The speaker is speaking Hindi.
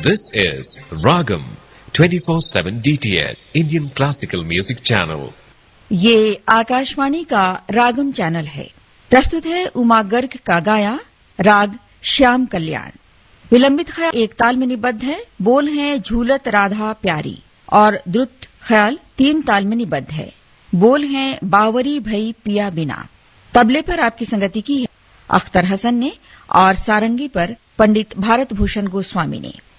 This is Ragam 24/7 DTH Indian Classical Music Channel. ये आकाशवाणी का रागम चैनल है। प्रस्तुत है उमा गर्ग का गाया राग श्याम कल्याण। विलंबित ख्याल एक ताल में निबद्ध है। बोल हैं झूलत राधा प्यारी और द्रुत ख्याल 3 ताल में निबद्ध है। बोल हैं बावरी भई पिया बिना। तबले पर आपकी संगति की है अख्तर हसन ने और सारंगी पर पंडित भारत भूषण गोस्वामी ने।